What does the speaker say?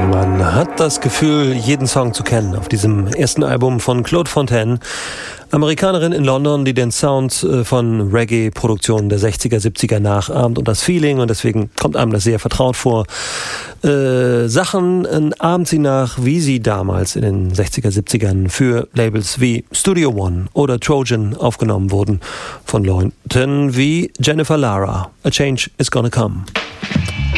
Man hat das Gefühl, jeden Song zu kennen auf diesem ersten Album von Claude Fontaine, Amerikanerin in London, die den Sound von Reggae-Produktionen der 60er, 70er nachahmt und das Feeling, und deswegen kommt einem das sehr vertraut vor. Sachen ahmt sie nach, wie sie damals in den 60er, 70ern für Labels wie Studio One oder Trojan aufgenommen wurden von Leuten wie Jennifer Lara. A Change is Gonna Come.